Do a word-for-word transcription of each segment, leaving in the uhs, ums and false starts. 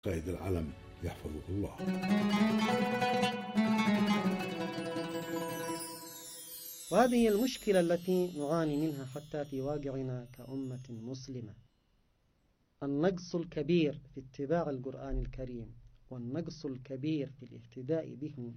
قائد العلم يحفظه الله. وهذه المشكلة التي نعاني منها حتى في واقعنا كأمة مسلمة، النقص الكبير في اتباع القرآن الكريم والنقص الكبير في الاهتداء به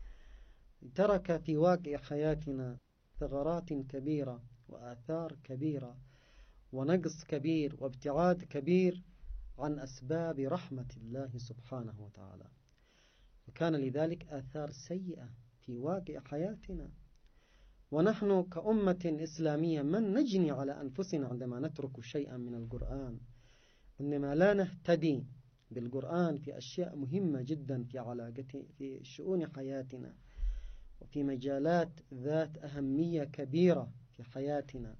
ترك في واقع حياتنا ثغرات كبيرة وآثار كبيرة ونقص كبير وابتعاد كبير عن أسباب رحمة الله سبحانه وتعالى، وكان لذلك آثار سيئة في واقع حياتنا. ونحن كأمة إسلامية من نجني على أنفسنا عندما نترك شيئا من القرآن، عندما لا نهتدي بالقرآن في أشياء مهمة جدا في علاقته في شؤون حياتنا وفي مجالات ذات أهمية كبيرة في حياتنا.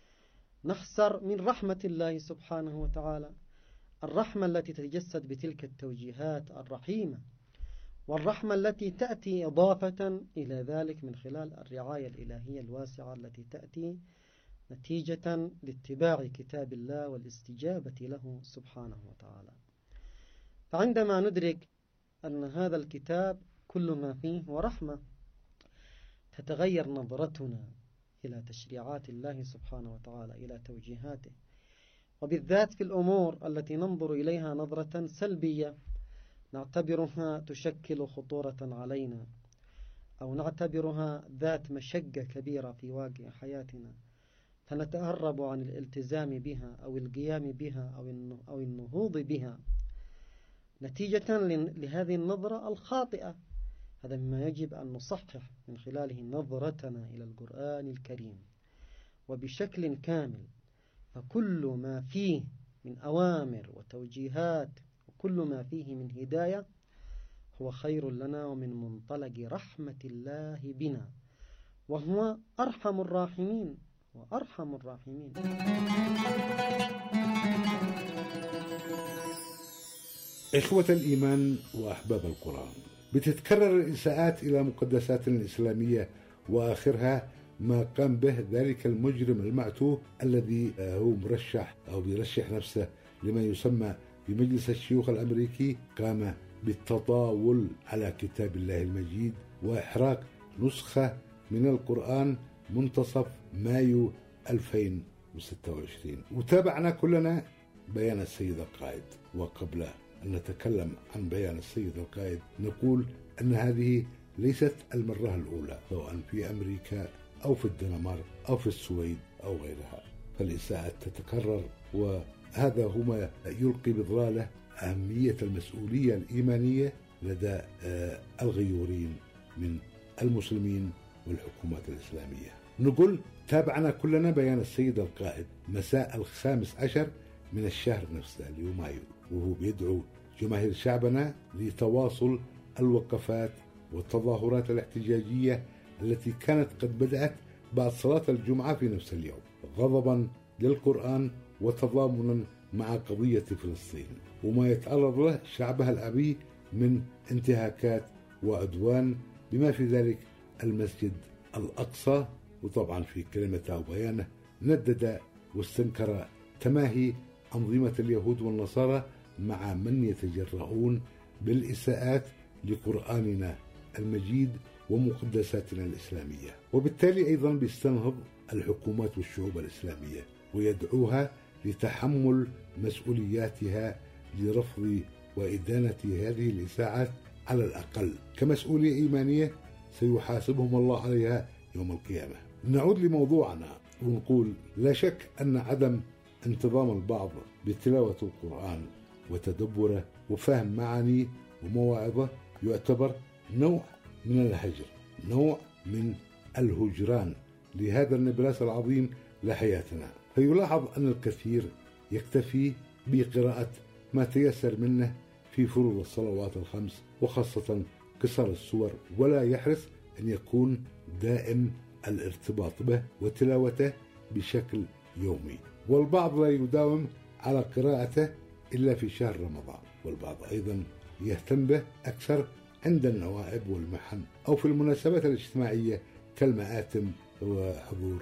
نخسر من رحمة الله سبحانه وتعالى، الرحمة التي تتجسد بتلك التوجيهات الرحيمة، والرحمة التي تأتي إضافة إلى ذلك من خلال الرعاية الإلهية الواسعة التي تأتي نتيجة لاتباع كتاب الله والاستجابة له سبحانه وتعالى. فعندما ندرك أن هذا الكتاب كل ما فيه ورحمة، تتغير نظرتنا إلى تشريعات الله سبحانه وتعالى، إلى توجيهاته، وبالذات في الأمور التي ننظر إليها نظرة سلبية نعتبرها تشكل خطورة علينا أو نعتبرها ذات مشقة كبيرة في واقع حياتنا، فنتهرب عن الالتزام بها أو القيام بها أو النهوض بها نتيجة لهذه النظرة الخاطئة. هذا مما يجب أن نصحح من خلاله نظرتنا إلى القرآن الكريم وبشكل كامل، فكل ما فيه من أوامر وتوجيهات وكل ما فيه من هداية هو خير لنا ومن منطلق رحمة الله بنا، وهو أرحم الراحمين وأرحم الراحمين. إخوة الإيمان وأحباب القرآن، بتتكرر الإساءات إلى مقدساتنا الإسلامية، وآخرها ما قام به ذلك المجرم المعتوه الذي هو مرشح أو بيرشح نفسه لما يسمى بمجلس الشيوخ الأمريكي، قام بالتطاول على كتاب الله المجيد وإحراق نسخة من القرآن منتصف مايو ألفين وستة وعشرين. وتابعنا كلنا بيان السيد القائد. وقبل أن نتكلم عن بيان السيد القائد نقول أن هذه ليست المرة الأولى، سواء في أمريكا أو في الدنمارك أو في السويد أو غيرها، فالإساءات تتكرر، وهذا هو ما يلقي بظلاله أهمية المسؤولية الإيمانية لدى الغيورين من المسلمين والحكومات الإسلامية. نقول تابعنا كلنا بيان السيد القائد مساء الخامس عشر من الشهر نفسه ليومايو، وهو بيدعو جماهير شعبنا لتواصل الوقفات والتظاهرات الاحتجاجية التي كانت قد بدأت بعد صلاة الجمعة في نفس اليوم، غضبا للقرآن وتضامنا مع قضية فلسطين وما يتعرض له شعبها الأبي من انتهاكات وعدوان، بما في ذلك المسجد الأقصى. وطبعا في كلمته وبيانه ندد واستنكر تماهي أنظمة اليهود والنصارى مع من يتجرؤون بالإساءات لقرآننا المجيد ومقدساتنا الإسلامية، وبالتالي أيضا بيستنهض الحكومات والشعوب الإسلامية ويدعوها لتحمل مسؤولياتها لرفض وإدانة هذه الإساءات على الأقل كمسؤولية إيمانية سيحاسبهم الله عليها يوم القيامة. نعود لموضوعنا ونقول لا شك أن عدم انتظام البعض بتلاوة القرآن وتدبره وفهم معانيه ومواعظه يعتبر نوع من الهجر، نوع من الهجران لهذا النبلاس العظيم لحياتنا. فيلاحظ أن الكثير يكتفي بقراءة ما تيسر منه في فروض الصلوات الخمس وخاصة قصر السور، ولا يحرص أن يكون دائم الارتباط به وتلاوته بشكل يومي. والبعض لا يداوم على قراءته إلا في شهر رمضان، والبعض أيضا يهتم به أكثر عند النوائب والمحن أو في المناسبات الاجتماعية كالمآتم وحضور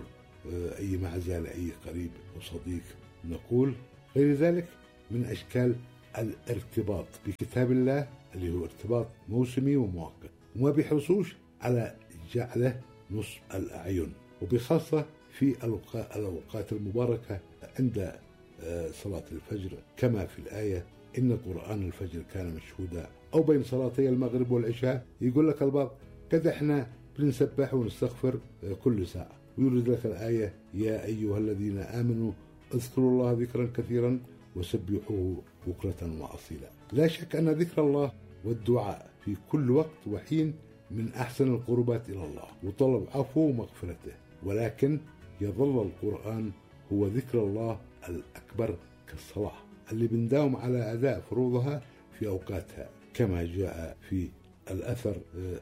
أي معزة لأي قريب وصديق. نقول غير ذلك من أشكال الارتباط بكتاب الله اللي هو ارتباط موسمي ومؤقت، وما بيحرصوش على جعله نصب الأعين، وبخاصة في الأوقات المباركة عند صلاة الفجر، كما في الآية إن قرآن الفجر كان مشهودا، أو بين صلاتي المغرب والعشاء. يقول لك البعض كذا احنا بنسبح ونستغفر كل ساعة، ويورد لك الآية يا أيها الذين آمنوا اذكروا الله ذكرا كثيرا وسبحوه بكرة وأصيلا. لا شك أن ذكر الله والدعاء في كل وقت وحين من أحسن القربات إلى الله وطلب عفوه ومغفرته، ولكن يظل القرآن هو ذكر الله الأكبر كالصلاة اللي بنداوم على أداء فروضها في أوقاتها، كما جاء في الأثر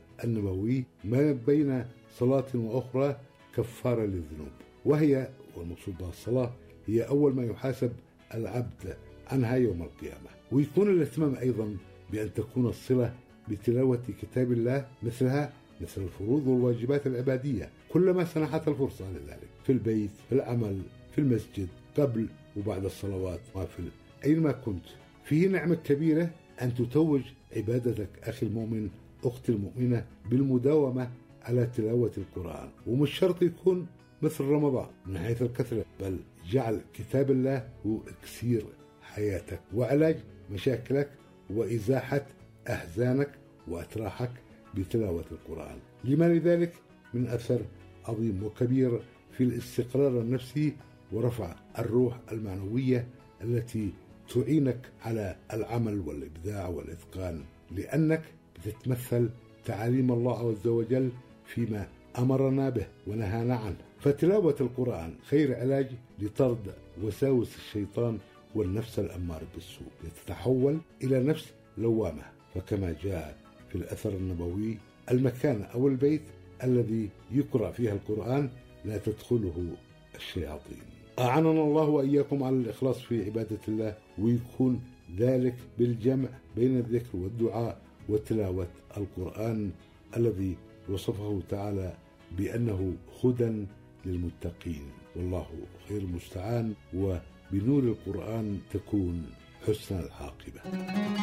النبوي ما بين صلاة وأخرى كفارة للذنوب، وهي والمقصود بها الصلاة هي أول ما يحاسب العبد عنها يوم القيامة. ويكون الاهتمام أيضا بأن تكون الصلة بتلاوة كتاب الله مثلها مثل الفروض والواجبات العبادية كلما سنحت الفرصة لذلك، في البيت، في العمل، في المسجد، قبل وبعد الصلوات، وافل أينما كنت. فيه نعمة كبيرة أن تتوج عبادتك أخي المؤمن أختي المؤمنة بالمداومة على تلاوة القرآن، ومش شرط يكون مثل رمضان من حيث الكثرة، بل جعل كتاب الله هو إكسير حياتك وعلاج مشاكلك وإزاحة أحزانك وأتراحك بتلاوة القرآن. لما لذلك من أثر عظيم وكبير في الاستقرار النفسي ورفع الروح المعنوية التي تعينك على العمل والإبداع والإتقان، لأنك بتتمثل تعاليم الله عز وجل فيما أمرنا به ونهانا عنه. فتلاوة القرآن خير علاج لطرد وساوس الشيطان والنفس الأمارة بالسوء لتتحول إلى نفس لوامة، فكما جاء في الأثر النبوي المكان أو البيت الذي يقرأ فيها القرآن لا تدخله الشياطين. أعاننا الله وإياكم على الإخلاص في عبادة الله، ويكون ذلك بالجمع بين الذكر والدعاء وتلاوة القرآن الذي وصفه تعالى بأنه هدى للمتقين، والله خير المستعان، وبنور القرآن تكون حسن العاقبة.